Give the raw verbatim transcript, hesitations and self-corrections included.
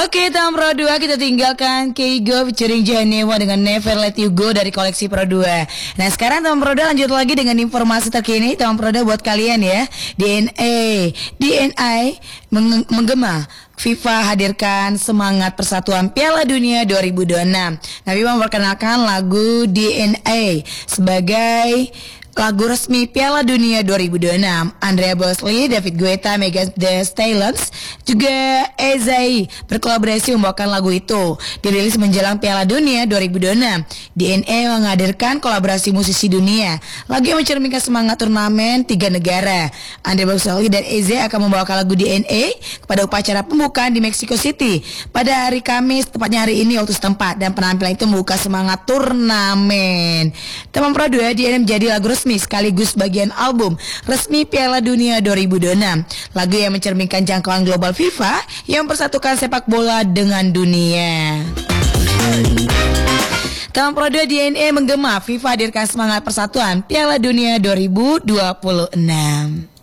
Oke, tahun Pro dua kita tinggalkan Keigo featuring Janewa dengan Never Let You Go dari koleksi Pro dua. Nah, sekarang tahun Pro dua lanjut lagi dengan informasi terkini tahun Pro dua buat kalian ya. D N A, D N I meng- menggema FIFA hadirkan semangat persatuan Piala Dunia dua ribu dua puluh enam. Nah, FIFA memperkenalkan lagu D N A sebagai lagu resmi Piala Dunia dua ribu dua puluh enam. Andrea Bosley, David Guetta, Megan Thee Stallion, juga Ezai berkolaborasi membawakan lagu itu. Dirilis menjelang Piala Dunia dua ribu dua puluh enam. D N A menghadirkan kolaborasi musisi dunia. Lagu yang mencerminkan semangat turnamen tiga negara. Andrea Bosley dan Ezai akan membawakan lagu D N A kepada upacara pembukaan di Mexico City pada hari Kamis, tepatnya hari ini waktu setempat, dan penampilan itu membuka semangat turnamen. Teman Pro dua D N A menjadi lagu resmi sekaligus bagian album resmi Piala Dunia dua ribu dua puluh enam. Lagu yang mencerminkan jangkauan global FIFA yang mempersatukan sepak bola dengan dunia. Tahun Pro dua D N A menggema FIFA hadirkan semangat persatuan Piala Dunia dua ribu dua puluh enam.